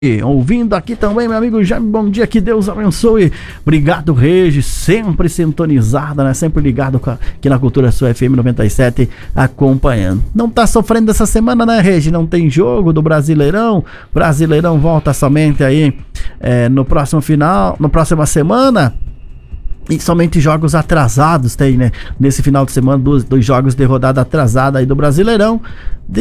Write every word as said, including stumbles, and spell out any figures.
Ouvindo aqui também, meu amigo Jaime, bom dia, que Deus abençoe. Obrigado, Regis, sempre sintonizada, né? Sempre ligado aqui na Cultura Sul F M noventa e sete, acompanhando. Não tá sofrendo essa semana, né, Regis? Não tem jogo do Brasileirão. Brasileirão volta somente aí é, no próximo final, na próxima semana. E somente jogos atrasados tem, né? Nesse final de semana, dois, dois jogos de rodada atrasada aí do Brasileirão. De